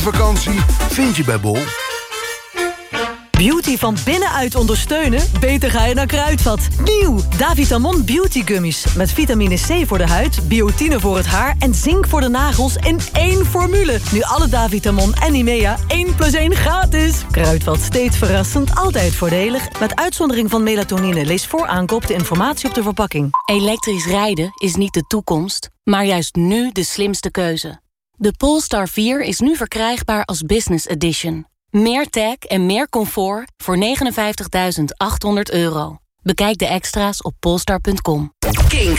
vakantie vind je bij Bol. Beauty van binnenuit ondersteunen? Beter ga je naar Kruidvat. Nieuw! Davitamon Beauty Gummies. Met vitamine C voor de huid, biotine voor het haar en zink voor de nagels in 1 formule. Nu alle Davitamon en Nimea 1+1 gratis. Kruidvat, steeds verrassend, altijd voordelig. Met uitzondering van melatonine. Lees voor aankoop de informatie op de verpakking. Elektrisch rijden is niet de toekomst, maar juist nu de slimste keuze. De Polestar 4 is nu verkrijgbaar als Business Edition. Meer tech en meer comfort voor €59.800. Bekijk de extra's op polestar.com.